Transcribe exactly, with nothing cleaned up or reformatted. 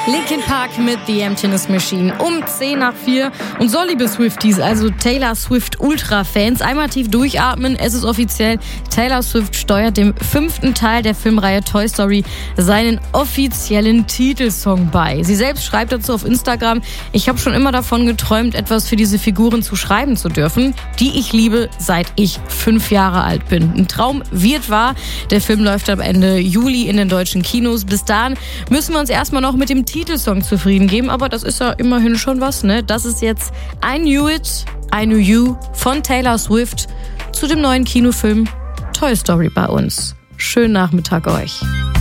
Linkin Park mit The Emptiness Machine um zehn nach vier. Und so, liebe Swifties, also Taylor Swift Ultra-Fans, einmal tief durchatmen. Es ist offiziell, Taylor Swift steuert dem fünften Teil der Filmreihe Toy Story seinen offiziellen Titelsong bei. Sie selbst schreibt dazu auf Instagram: Ich habe schon immer davon geträumt, etwas für diese Figuren zu schreiben zu dürfen, die ich liebe, seit ich fünf Jahre alt bin. Ein Traum wird wahr. Der Film läuft am Ende Juli in den deutschen Kinos. Bis dahin müssen wir uns erstmal noch mit dem Titelsong zufrieden geben, aber das ist ja immerhin schon was, ne? Das ist jetzt I Knew It, I Knew You von Taylor Swift zu dem neuen Kinofilm Toy Story bei uns. Schönen Nachmittag euch.